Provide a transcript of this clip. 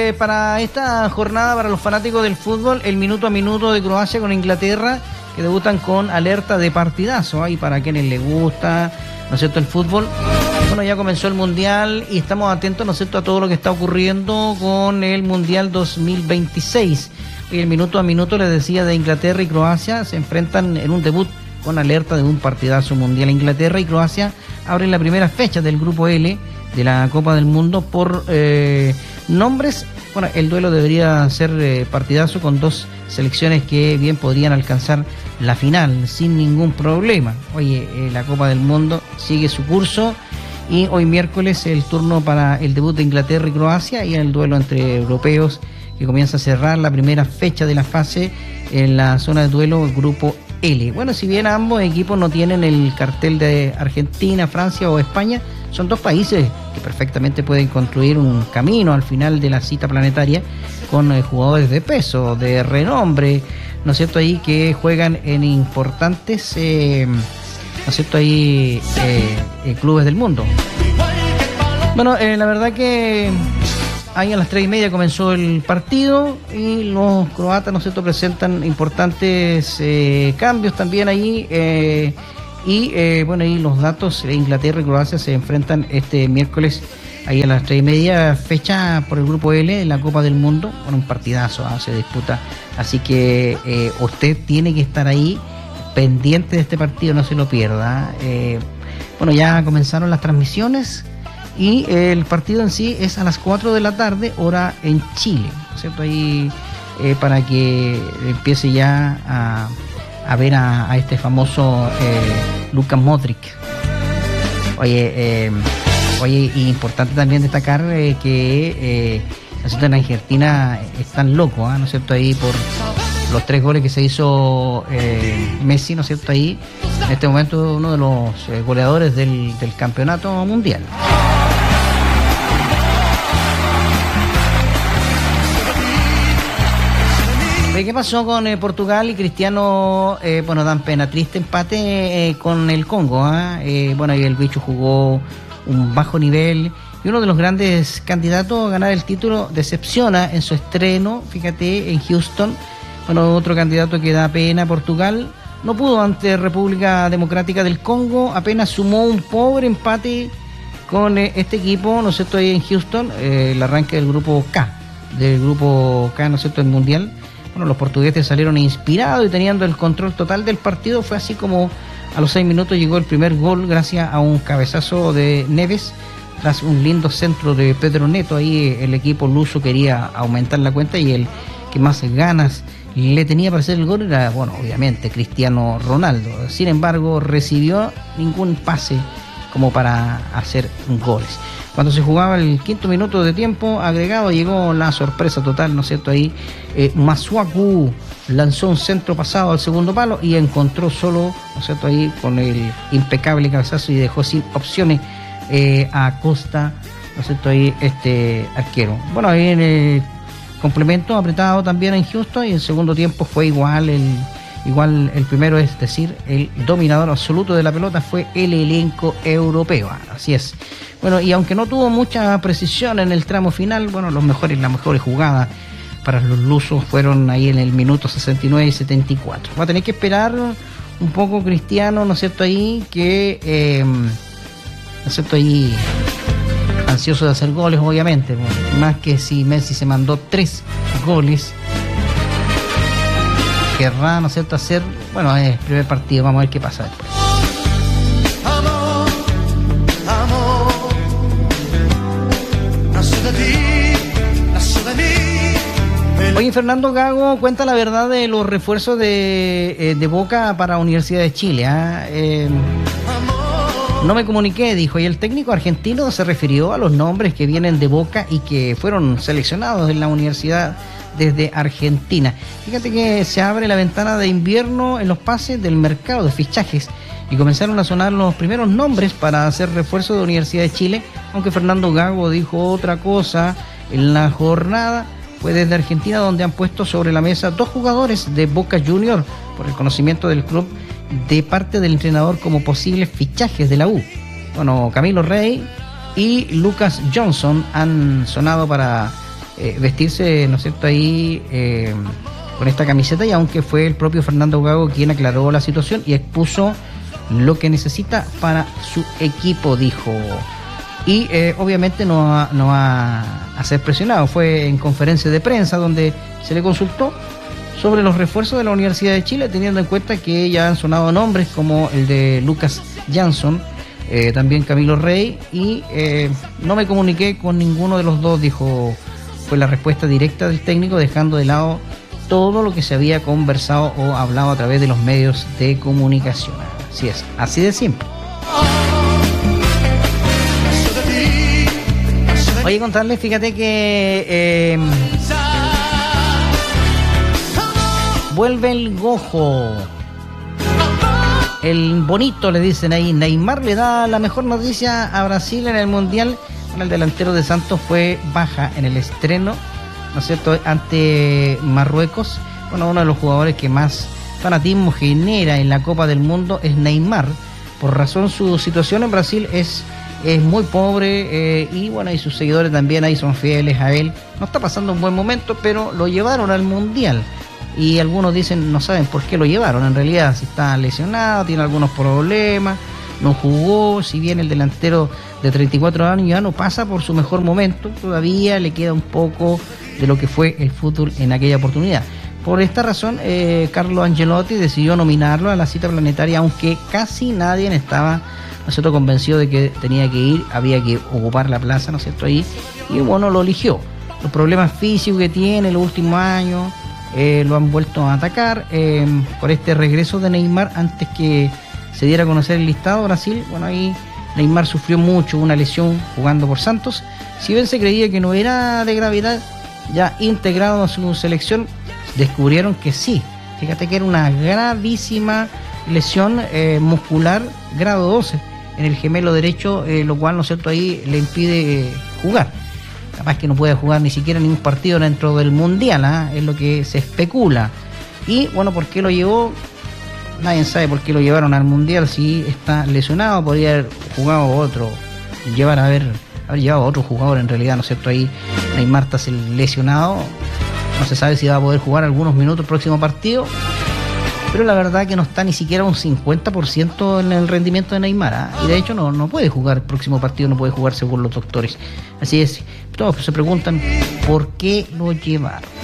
para esta jornada, para los fanáticos del fútbol, el minuto a minuto de Croacia con Inglaterra, que debutan con alerta de partidazo, y para quienes les gusta, ¿no es cierto?, el fútbol. Bueno, ya comenzó el Mundial y estamos atentos, ¿no es cierto?, a todo lo que está ocurriendo con el Mundial 2026. Y el minuto a minuto, les decía, de Inglaterra y Croacia se enfrentan en un debut con alerta de un partidazo mundial. Inglaterra y Croacia abren la primera fecha del Grupo L de la Copa del Mundo por nombres. Bueno, el duelo debería ser partidazo con dos selecciones que bien podrían alcanzar la final sin ningún problema. Oye, la Copa del Mundo sigue su curso y hoy miércoles el turno para el debut de Inglaterra y Croacia y el duelo entre europeos que comienza a cerrar la primera fecha de la fase en la zona de duelo Grupo L. Bueno, si bien ambos equipos no tienen el cartel de Argentina, Francia o España, son dos países que perfectamente pueden construir un camino al final de la cita planetaria con jugadores de peso, de renombre, ¿no es cierto?, ahí que juegan en importantes, ¿no es cierto?, ahí clubes del mundo. Bueno, la verdad que ahí a las 3:30 comenzó el partido y los croatas, ¿no es cierto?, presentan importantes cambios también ahí. Bueno, ahí los datos, Inglaterra y Croacia se enfrentan este miércoles ahí a las 3:30, fecha por el Grupo L en la Copa del Mundo. Bueno, un partidazo se disputa, así que usted tiene que estar ahí pendiente de este partido, no se lo pierda. Bueno, ya comenzaron las transmisiones y el partido en sí es a las 4 de la tarde, hora en Chile, ¿cierto? Ahí para que empiece ya a ver a este famoso Luka Modric. Oye, y importante también destacar que ¿no es cierto?, en Argentina están locos, ¿no es cierto?, ahí por los 3 goles que se hizo Messi, ¿no es cierto?, ahí en este momento uno de los goleadores del campeonato mundial. ¿Qué pasó con Portugal y Cristiano? Bueno, dan pena, triste empate con el Congo. Bueno, y el bicho jugó un bajo nivel y uno de los grandes candidatos a ganar el título decepciona en su estreno, fíjate, en Houston. Bueno, otro candidato que da pena, Portugal, no pudo ante República Democrática del Congo, apenas sumó un pobre empate con este equipo, ¿no es cierto?, ahí en Houston, el arranque del grupo K, ¿no es cierto?, el Mundial. Bueno, los portugueses salieron inspirados y teniendo el control total del partido. Fue así como a los 6 minutos llegó el primer gol gracias a un cabezazo de Neves tras un lindo centro de Pedro Neto. Ahí el equipo luso quería aumentar la cuenta y el que más ganas le tenía para hacer el gol era, bueno, obviamente Cristiano Ronaldo. Sin embargo, recibió ningún pase como para hacer goles. Cuando se jugaba el 5º minuto de tiempo agregado, llegó la sorpresa total, ¿no es cierto? Ahí Masuaku lanzó un centro pasado al segundo palo y encontró solo, ¿no es cierto?, ahí con el impecable cabezazo y dejó sin opciones a Costa, ¿no es cierto?, ahí este arquero. Bueno, ahí en el complemento apretado también en Houston y el segundo tiempo fue igual el primero, es decir, el dominador absoluto de la pelota fue el elenco europeo, así es. Bueno, y aunque no tuvo mucha precisión en el tramo final, bueno, las mejores jugadas para los lusos fueron ahí en el minuto 69 y 74. Va a tener que esperar un poco Cristiano, ¿no es cierto?, ahí que, ¿no es cierto?, ahí ansioso de hacer goles, obviamente, bueno, más que si Messi se mandó 3 goles, querrá, ¿no es cierto?, hacer, bueno, es el primer partido, vamos a ver qué pasa después. Oye, Fernando Gago cuenta la verdad de los refuerzos de Boca para Universidad de Chile. No me comuniqué, dijo, y el técnico argentino se refirió a los nombres que vienen de Boca y que fueron seleccionados en la universidad desde Argentina. Fíjate que se abre la ventana de invierno en los pases del mercado de fichajes y comenzaron a sonar los primeros nombres para hacer refuerzo de Universidad de Chile, aunque Fernando Gago dijo otra cosa en la jornada. Fue desde Argentina donde han puesto sobre la mesa 2 jugadores de Boca Juniors por el conocimiento del club de parte del entrenador como posibles fichajes de la U. Bueno, Camilo Rey y Lucas Johnson han sonado para vestirse, ¿no es cierto?, ahí con esta camiseta, y aunque fue el propio Fernando Gago quien aclaró la situación y expuso lo que necesita para su equipo, dijo. Y obviamente no va a ser presionado. Fue en conferencia de prensa donde se le consultó sobre los refuerzos de la Universidad de Chile, teniendo en cuenta que ya han sonado nombres como el de Lucas Jansson, también Camilo Rey, y no me comuniqué con ninguno de los dos, dijo. Fue la respuesta directa del técnico, dejando de lado todo lo que se había conversado o hablado a través de los medios de comunicación. Así es, así de simple. Oye, contarles, fíjate que vuelve el Gojo, el bonito, le dicen ahí. Neymar le da la mejor noticia a Brasil en el Mundial. El delantero de Santos fue baja en el estreno, ¿no es cierto?, ante Marruecos. Bueno, uno de los jugadores que más fanatismo genera en la Copa del Mundo es Neymar. Por razón, su situación en Brasil es muy pobre, y bueno, y sus seguidores también ahí son fieles a él. No está pasando un buen momento, pero lo llevaron al Mundial. Y algunos dicen, no saben por qué lo llevaron. En realidad, si está lesionado, tiene algunos problemas, no jugó. Si bien el delantero de 34 años ya no pasa por su mejor momento, todavía le queda un poco de lo que fue el fútbol en aquella oportunidad. Por esta razón, Carlo Ancelotti decidió nominarlo a la cita planetaria, aunque casi nadie estaba, ¿no es cierto?, convencido de que tenía que ir, había que ocupar la plaza, ¿no es cierto?, ahí, y bueno, lo eligió. Los problemas físicos que tiene los últimos años lo han vuelto a atacar por este regreso de Neymar. Antes que se diera a conocer el listado, Brasil, bueno, ahí Neymar sufrió mucho una lesión jugando por Santos. Si bien se creía que no era de gravedad, ya integrado a su selección, descubrieron que sí. Fíjate que era una gravísima lesión muscular grado 12 en el gemelo derecho, lo cual, ¿no es cierto?, ahí le impide jugar. Capaz que no puede jugar ni siquiera ningún partido dentro del Mundial, es lo que se especula. Y bueno, ¿por qué lo llevó? Nadie sabe por qué lo llevaron al Mundial. Si está lesionado, podría haber jugado otro, haber llevado a otro jugador en realidad, ¿no es cierto? Ahí Neymar está lesionado, no se sabe si va a poder jugar algunos minutos el próximo partido, pero la verdad que no está ni siquiera un 50% en el rendimiento de Neymar, y de hecho no puede jugar el próximo partido, no puede jugar según los doctores. Así es, todos se preguntan por qué lo llevaron.